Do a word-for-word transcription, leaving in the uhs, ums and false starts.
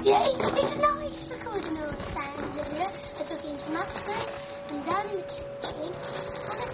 Yeah, it's, it's nice recording all the sounds in here. I took it into Max's room and down in the kitchen. And